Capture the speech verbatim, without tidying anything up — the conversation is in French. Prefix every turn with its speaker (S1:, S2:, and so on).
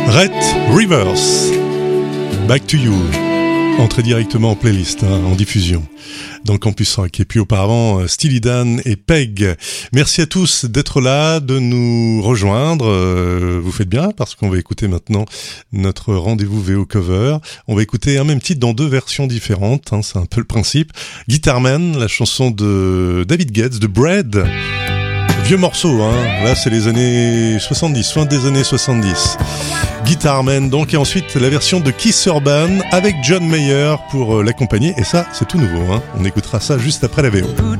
S1: Rhett Rivers, Back to You, entrée directement en playlist, hein, en diffusion dans Campus Rock. Et puis auparavant, Steely Dan et Peg. Merci à tous d'être là, de nous rejoindre. Euh, vous faites bien parce qu'on va écouter maintenant notre rendez-vous V O Cover. On va écouter un même titre dans deux versions différentes, hein, c'est un peu le principe. Guitarman, la chanson de David Geddes, de Bread. Vieux morceau, hein. Là c'est les années soixante-dix, fin des années soixante-dix. Guitarman donc, et ensuite la version de Keith Urban avec John Mayer pour euh, l'accompagner, et ça c'est tout nouveau, hein. On écoutera ça juste après la V O.